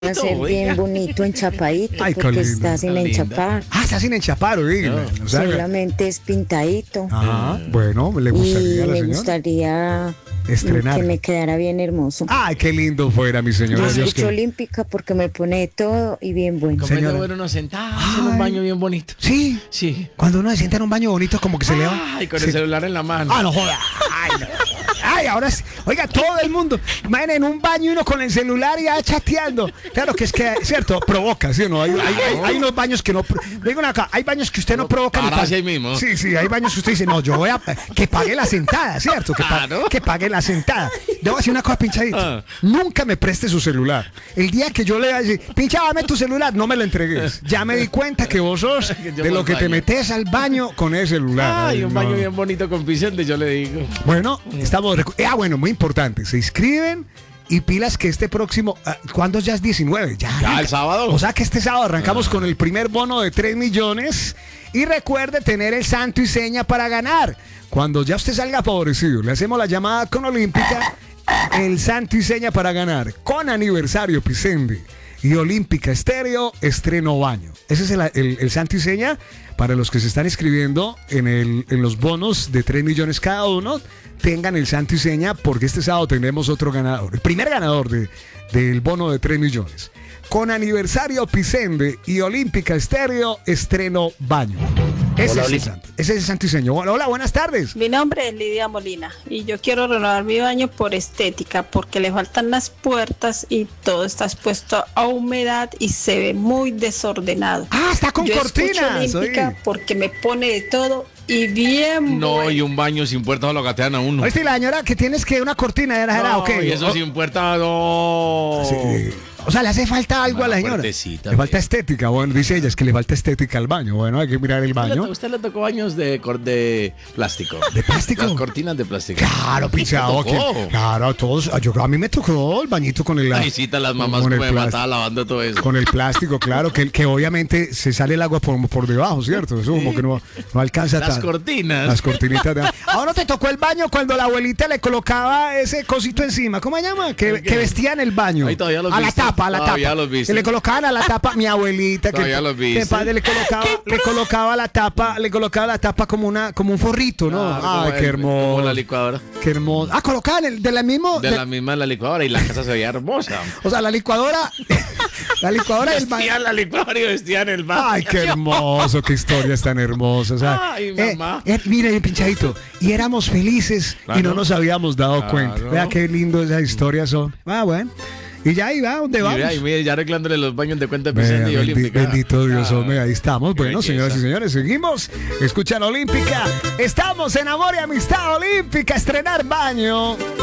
a ser bien bonito enchapadito, Ay, qué porque lindo. está sin enchapar. Ah, está sin enchapar, oiga. O sea, Solamente es pintadito. bueno, le gustaría a Y la me señora gustaría estrenar. que me quedara bien hermoso. Ay, qué lindo fuera, mi Yo señora. Dios escucho que... olímpica porque me pone de todo y bien bueno. Como es Señora. de bueno uno sentado en un baño bien bonito. Sí, Sí. cuando uno se sienta en un baño bonito, como que se le va. Ay, con se- el celular en la mano. Ah, no joda. Ay, no. Ay, ahora sí. Oiga, todo el mundo. Imaginen en un baño y uno con el celular y ya chateando. Claro que es que, cierto, provoca, ¿sí o no? Hay unos baños que no. Digo acá, hay baños que usted no provoca. ni Para pa- ahí mismo. Sí, sí, hay baños que usted dice, no, yo voy a. Que pague la sentada, ¿cierto? Claro. Que pague la sentada. Debo decir una cosa, pinchadito. Ah. Nunca me preste su celular. El día que yo le voy a decir, pincha, dame tu celular, no me lo entregues. Ya me di cuenta que vos sos Yo de lo voy que al te baño. metes al baño con ese celular. Ay, Ay, un no. baño bien bonito con Vicente, yo le digo. Bueno, estamos. Bueno, muy importante. Se inscriben y pilas que este próximo. ¿Cuándo ya es 19? Ya, Ya, arranca. el sábado. O sea que este sábado arrancamos con el primer bono de 3 millones. Y recuerde tener el santo y seña para ganar. Cuando ya usted salga favorecido, le hacemos la llamada con Olímpica. El santo y seña para ganar. Con aniversario Pisende y Olímpica Estéreo, estreno baño. Ese es el santo y seña para los que se están inscribiendo en los bonos de 3 millones cada uno. Tengan el santo y seña porque este sábado tendremos otro ganador. El primer ganador del bono de 3 millones. Con aniversario Pisende y Olímpica Estéreo, estreno baño. Ese es el santo y seña. Hola, buenas tardes. Mi nombre es Lidia Molina y yo quiero renovar mi baño por estética porque le faltan las puertas y todo está expuesto a humedad y se ve muy desordenado. Ah, está con yo cortinas. escucho Olímpica oye. porque me pone de todo y bien No, bueno. y un baño sin puerta lo gatean a uno. Oíste, la señora que tienes que una cortina era No, ok. y eso sin puerta, no. Sí. O sea, le hace falta algo a la señora. puertecita, Le falta ve. estética. Bueno, dice ella, es que le falta estética al baño. Bueno, hay que mirar el baño. ¿Usted le tocó baños de plástico? ¿De plástico? Las cortinas de plástico. Claro, pichado. ¿Te tocó? Claro, a todos. A mí me tocó el bañito con el. Ay, cita, las mamás con como el me plástico. mataban lavando todo eso. Con el plástico, claro, que obviamente se sale el agua por debajo, ¿cierto? Eso como que no alcanza Las tan- cortinas. Las cortinitas. ¿A uno te tocó el baño cuando la abuelita le colocaba ese cosito encima? ¿Cómo se llama? Que vestían el baño. Ahí todavía los a la viste. tapa, a la Todavía tapa. los viste. Que le colocaban a la tapa mi abuelita. Todavía los viste. Que padre le colocaba la tapa como un forrito, ¿no? Claro, Ay, como qué el- Como hermoso. la licuadora. Qué hermoso. Ah, colocaban de la misma. De la misma la licuadora y la casa se veía hermosa. O sea, la licuadora. La licuadora del baño. Vestían la licuadora y vestían el baño. Ay, qué hermoso, qué historias tan hermosas. O sea, Ay, mamá. mire, pinchadito, y éramos felices y Claro. no nos habíamos dado Claro. cuenta. Vea qué lindo esas historias son. Ah, bueno. Y ya ahí va, ¿dónde Y vamos? vea, y mire, ya arreglándole los baños de cuenta Vea, Vicente y Olímpica. bendito Dios, Ah, hombre, ahí estamos. qué Bueno, belleza. señoras y señores, seguimos. Escuchan Olímpica. Estamos en Amor y Amistad Olímpica, estrenar baño.